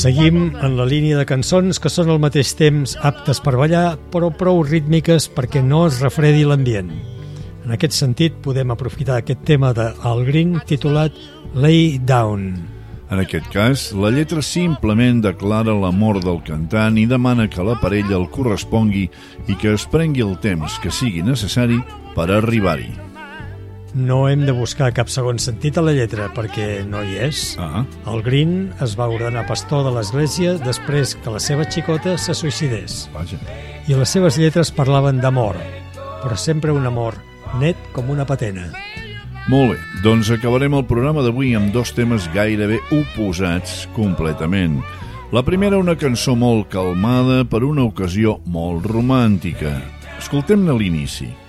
Seguim en la línia de cançons que són al mateix temps aptes per ballar, però prou rítmiques perquè no es refredi l'ambient. En aquest sentit, podem aprofitar aquest tema d'Al Green titulat Lay Down. En aquest cas, la lletra simplement declara l'amor del cantant i demana que la parella el correspongui i que es prengui el temps que sigui necessari per arribar-hi. No hem de buscar cap segon sentit a la lletra, perquè no hi és. El Green es va ordenar pastor de l'església després que la seva xicota se suïcidés. Vaja. I les seves lletres parlaven d'amor, però sempre un amor net com una patena. Molt bé, doncs acabarem el programa d'avui amb dos temes gairebé oposats completament. La primera, una cançó molt calmada per una ocasió molt romàntica. Escoltem-ne l'inici.